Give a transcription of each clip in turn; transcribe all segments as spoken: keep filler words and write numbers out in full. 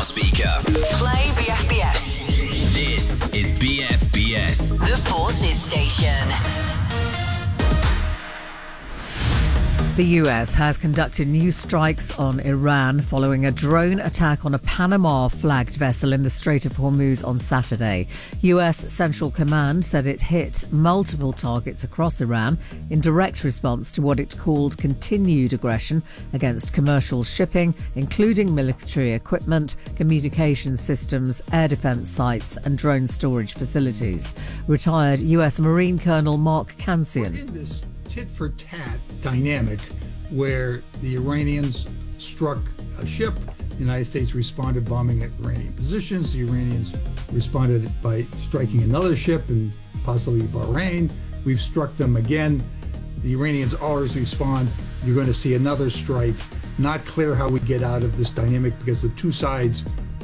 speaker. Play B F B S. This is B F B S. The Forces Station. The U S has conducted new strikes on Iran following a drone attack on a Panama-flagged vessel in the Strait of Hormuz on Saturday. U S Central Command said it hit multiple targets across Iran in direct response to what it called continued aggression against commercial shipping, including military equipment, communication systems, air defence sites and drone storage facilities. Retired U S Marine Colonel Mark Kansian. We're in this tit-for-tat dynamic where the Iranians struck a ship, the United States responded bombing at Iranian positions, the Iranians responded by striking another ship and possibly Bahrain. We've struck them again. The Iranians always respond. You're going to see another strike. Not clear how we get out of this dynamic because the two sides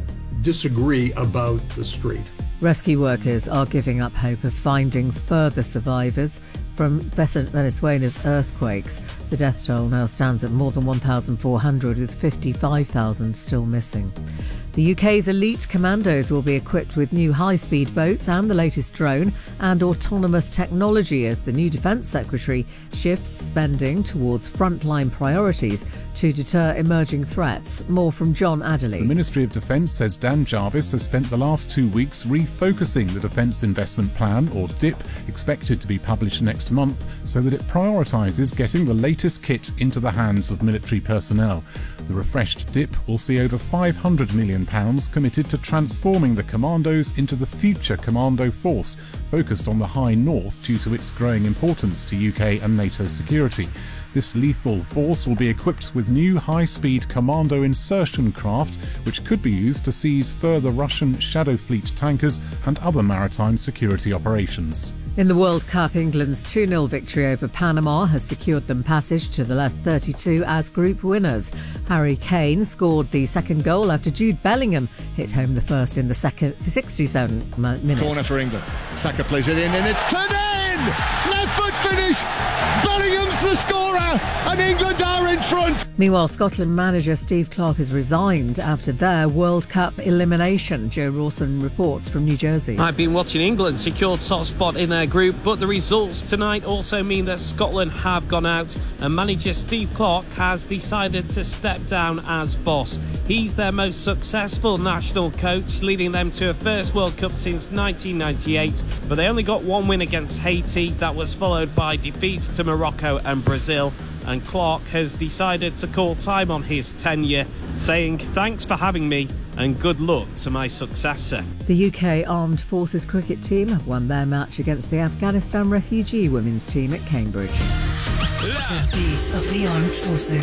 disagree about the strait. Rescue workers are giving up hope of finding further survivors from Venezuela's earthquakes. The death toll now stands at more than one thousand four hundred, with fifty-five thousand still missing. The U K's elite commandos will be equipped with new high-speed boats and the latest drone and autonomous technology as the new Defence Secretary shifts spending towards frontline priorities to deter emerging threats. More from John Adderley. The Ministry of Defence says Dan Jarvis has spent the last two weeks refocusing the Defence Investment Plan, or D I P, expected to be published next month, so that it prioritises getting the latest kit into the hands of military personnel. The refreshed D I P will see over five hundred million pounds committed to transforming the commandos into the future commando force, focused on the High North due to its growing importance to U K and NATO security. This lethal force will be equipped with new high-speed commando insertion craft, which could be used to seize further Russian Shadow Fleet tankers and other maritime security operations. In the World Cup, England's two nil victory over Panama has secured them passage to the last thirty-two as group winners. Harry Kane scored the second goal after Jude Bellingham hit home the first in the second sixty-seventh minute. Corner for England. Saka plays it in and it's turned in! Left foot finish! Bellingham's the scorer and England are in front! Meanwhile, Scotland manager Steve Clarke has resigned after their World Cup elimination. Joe Rawson reports from New Jersey. I've been watching England secure top spot in their group, but the results tonight also mean that Scotland have gone out and manager Steve Clarke has decided to step down as boss. He's their most successful national coach, leading them to a first World Cup since nineteen ninety-eight, but they only got one win against Haiti. That was followed by defeats to Morocco and Brazil. And Clarke has decided to call time on his tenure, saying thanks for having me and good luck to my successor. The U K Armed Forces cricket team have won their match against the Afghanistan refugee women's team at Cambridge. The beat of the Armed Forces.